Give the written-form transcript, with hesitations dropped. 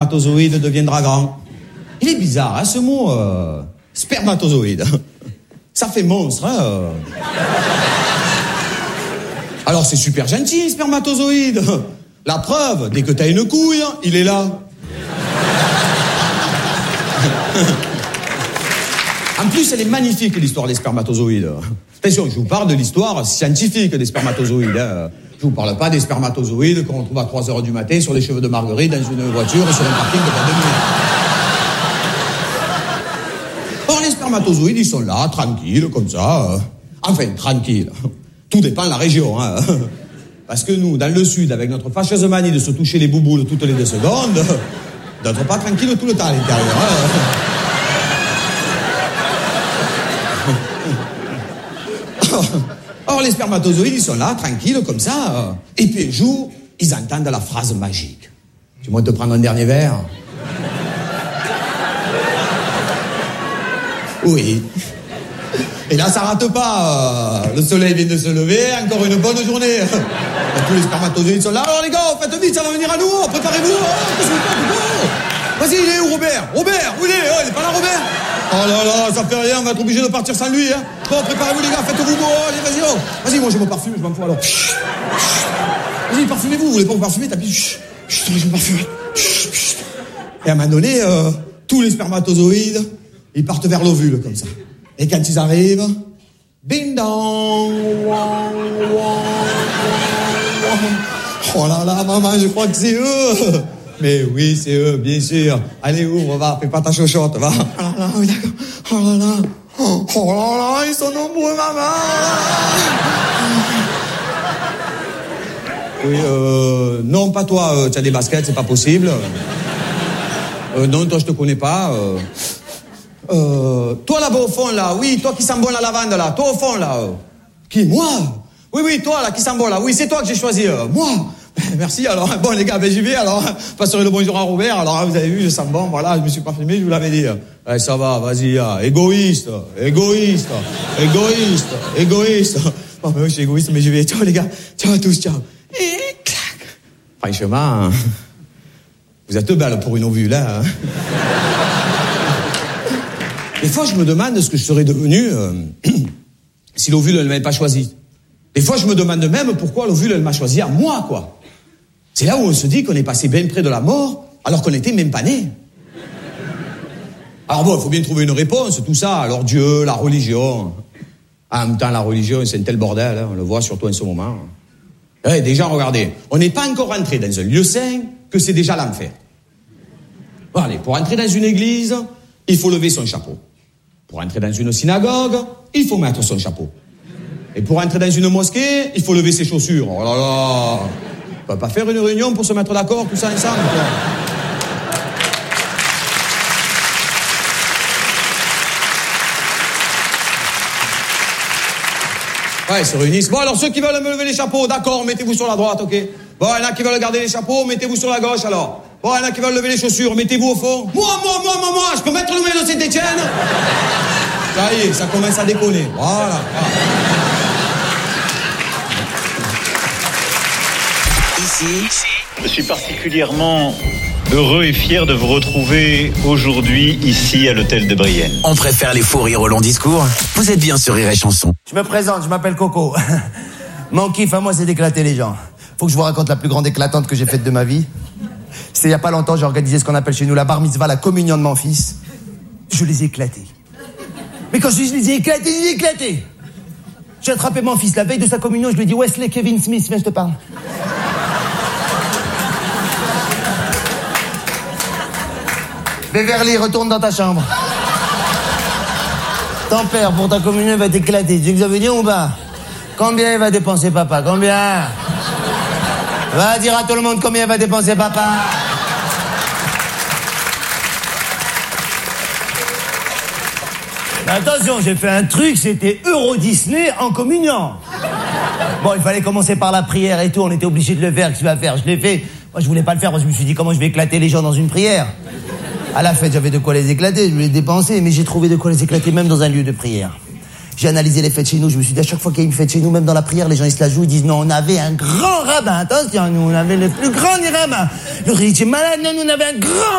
spermatozoïde deviendra grand. Il est bizarre, hein, ce mot spermatozoïde. Ça fait monstre, hein. Alors c'est super gentil, spermatozoïde. La preuve, dès que t'as une couille, il est là. En plus, elle est magnifique, l'histoire des spermatozoïdes. Attention, je vous parle de l'histoire scientifique des spermatozoïdes. Hein. Je vous parle pas des spermatozoïdes qu'on trouve à 3h du matin sur les cheveux de Marguerite dans une voiture sur un parking de boîte de nuit. Or, les spermatozoïdes, ils sont là, tranquilles, comme ça. Enfin, tranquilles. Tout dépend de la région. Hein. Parce que nous, dans le sud, avec notre fâcheuse manie de se toucher les bouboules toutes les 2 secondes, d'être pas tranquille tout le temps à l'intérieur. Hein. Or, les spermatozoïdes, ils sont là, tranquilles, comme ça. Et puis, un jour, ils entendent la phrase magique. Tu veux te prendre un dernier verre? Oui. Et là, ça rate pas. Le soleil vient de se lever, encore une bonne journée. Et tous les spermatozoïdes sont là. Alors, les gars, faites vite, ça va venir à nous. Préparez-vous. Qu'est-ce que vous faites? Vas-y, il est où, Robert? Robert, où il est? Il est pas là, Robert? Oh là là, ça fait rien, on va être obligé de partir sans lui, hein. Bon, préparez-vous, les gars, faites-vous beau, allez, vas-y, oh. Vas-y, moi, je me parfume, je m'en fous, alors. Vas-y, parfumez-vous, vous voulez pas vous parfumer, tapis, je me parfume. Et à un moment donné, tous les spermatozoïdes, ils partent vers l'ovule, comme ça. Et quand ils arrivent, bing dong, oh là là, maman, je crois que c'est eux. Mais oui, c'est eux, bien sûr. Allez, ouvre, va, fais pas ta chochotte, va. Oh là là, oui, d'accord. Oh là là. Oh là là, ils sont nombreux, maman. Oui, non, pas toi, tu as des baskets, c'est pas possible. Non, toi, je te connais pas. Toi, là-bas, au fond, là, oui, toi qui sens bon la lavande, là, toi, au fond, là. Qui, moi? Oui, toi, là, qui sent bon, là, oui, c'est toi que j'ai choisi, moi. Merci, alors, bon, les gars, ben, j'y vais, alors, passerez le bonjour à Robert, alors, vous avez vu, je sens bon, voilà, je me suis pas filmé, je vous l'avais dit. Ça va, vas-y, égoïste. Bon, ben, oui, je suis égoïste, mais j'y vais. Ciao, les gars, ciao à tous, ciao. Et clac. Franchement, vous êtes belles pour une ovule, hein. Des fois, je me demande ce que je serais devenu si l'ovule ne m'avait pas choisi. Des fois, je me demande même pourquoi l'ovule, elle m'a choisi à moi, quoi. C'est là où on se dit qu'on est passé bien près de la mort, alors qu'on n'était même pas né. Alors bon, il faut bien trouver une réponse, tout ça. Alors Dieu, la religion. En même temps, la religion, c'est un tel bordel, hein, on le voit surtout en ce moment. Déjà, regardez, on n'est pas encore rentré dans un lieu saint que c'est déjà l'enfer. Bon, allez, pour entrer dans une église, il faut lever son chapeau. Pour entrer dans une synagogue, il faut mettre son chapeau. Et pour entrer dans une mosquée, il faut lever ses chaussures. Oh là là, on peut pas faire une réunion pour se mettre d'accord, tout ça ensemble, quoi. Ouais, ils se réunissent. Bon, alors ceux qui veulent me lever les chapeaux, d'accord, mettez-vous sur la droite, ok. Bon, il y en a qui veulent garder les chapeaux, mettez-vous sur la gauche, alors. Bon, il y en a qui veulent lever les chaussures, mettez-vous au fond. Moi, je peux mettre le maillot de Saint-Étienne? Ça y est, ça commence à déconner. Voilà. Ici, je suis particulièrement heureux et fier de vous retrouver aujourd'hui ici à l'hôtel de Brienne. On préfère les faux rires au long discours. Vous êtes bien sur Rire et Chanson. Je me présente, je m'appelle Coco. Mon kiff à moi, c'est d'éclater les gens. Faut que je vous raconte la plus grande éclatante que j'ai faite de ma vie. C'était il y a pas longtemps, j'ai organisé ce qu'on appelle chez nous la bar mitzvah, la communion de mon fils. Je les ai éclatés. Mais quand je dis je les ai éclatés. J'ai attrapé mon fils la veille de sa communion, je lui ai dit Wesley Kevin Smith, viens, je te parle. Beverly, retourne dans ta chambre. Ton père, pour ta communion, va t'éclater. Tu sais que ça veut dire ou pas? Combien il va dépenser papa? Combien? Va dire à tout le monde combien il va dépenser papa. Attention, j'ai fait un truc, c'était Euro Disney en communion. Bon, il fallait commencer par la prière et tout, on était obligé de le faire, qu'est-ce que tu vas faire? Je l'ai fait. Moi, je voulais pas le faire, parce que je me suis dit, comment je vais éclater les gens dans une prière? À la fête, j'avais de quoi les éclater, je voulais les dépenser, mais j'ai trouvé de quoi les éclater même dans un lieu de prière. J'ai analysé les fêtes chez nous, je me suis dit, à chaque fois qu'il y a une fête chez nous, même dans la prière, les gens ils se la jouent, ils disent, non, on avait un grand rabbin, attention, nous, on avait le plus grand des rabbins. Le riche est malade, non, nous, on avait un grand